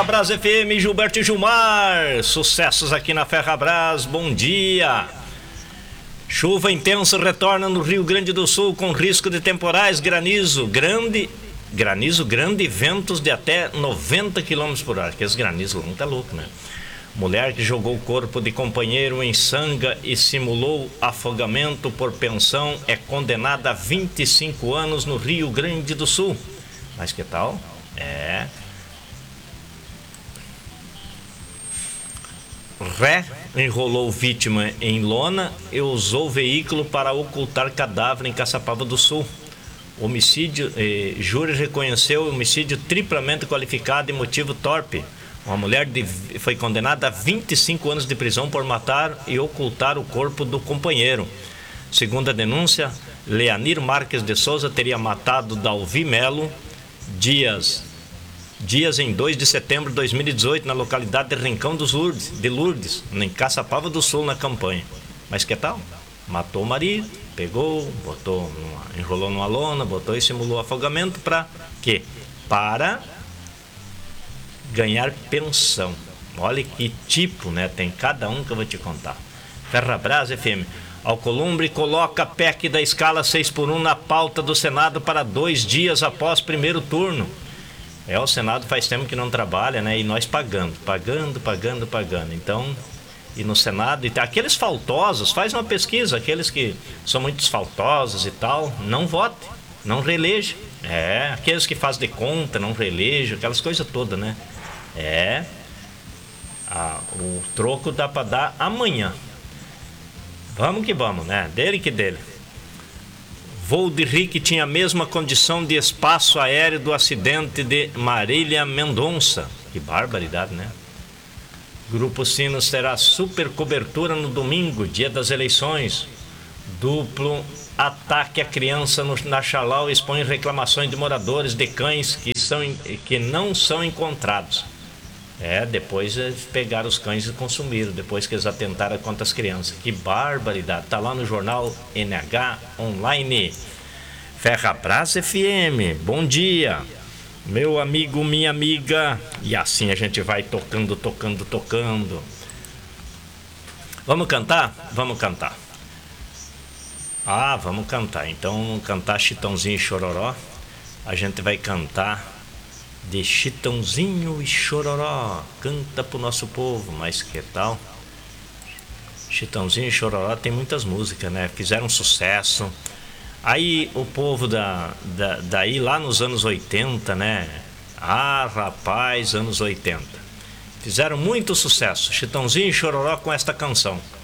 Ferrabras FM, Gilberto e Gilmar. Sucessos aqui na Ferrabras, bom dia. Chuva intensa retorna no Rio Grande do Sul com risco de temporais, granizo grande e ventos de até 90 km por hora. Aqueles granizos não tá louco, né? Mulher que jogou o corpo de companheiro em sanga e simulou afogamento por pensão é condenada a 25 anos no Rio Grande do Sul. Mas que tal? Ré enrolou vítima em lona e usou veículo para ocultar cadáver em Caçapava do Sul. Homicídio, júri reconheceu homicídio triplamente qualificado e motivo torpe. Uma mulher foi condenada a 25 anos de prisão por matar e ocultar o corpo do companheiro. Segundo a denúncia, Leanir Marques de Souza teria matado Dalvi Melo dias em 2 de setembro de 2018, na localidade de Rincão de Lourdes, em Caçapava do Sul, na campanha. Mas que tal? Matou o marido, pegou, enrolou numa lona, botou e simulou afogamento para quê? Para ganhar pensão. Olha que tipo, né? Tem cada um que eu vou te contar. Ferrabras FM. Alcolumbre coloca PEC da escala 6x1 na pauta do Senado para 2 dias após primeiro turno. O Senado faz tempo que não trabalha, né? E nós pagando. Então, e no Senado, e aqueles faltosos, faz uma pesquisa, aqueles que são muito faltosos e tal, não vote, não reeleja. Aqueles que fazem de conta, não reeleja, aquelas coisas todas, né? O troco dá para dar amanhã. Vamos que vamos, né? Dele que dele. Voo de Rick tinha a mesma condição de espaço aéreo do acidente de Marília Mendonça. Que barbaridade, né? Grupo Sinos terá super cobertura no domingo, dia das eleições. Duplo ataque à criança na Chalau expõe reclamações de moradores de cães que não são encontrados. Depois eles pegaram os cães e consumiram, depois que eles atentaram contra as crianças. Que barbaridade, tá lá no jornal NH Online. Ferrabras FM, bom dia, meu amigo, minha amiga. E assim a gente vai tocando. Vamos cantar? Vamos cantar. Vamos cantar. Então vamos cantar Chitãozinho e Chororó. A gente vai cantar de Chitãozinho e Chororó. Canta pro nosso povo, mas que tal? Chitãozinho e Chororó tem muitas músicas, né? Fizeram sucesso. Aí o povo daí lá nos anos 80, né? Rapaz, anos 80. Fizeram muito sucesso. Chitãozinho e Chororó com esta canção.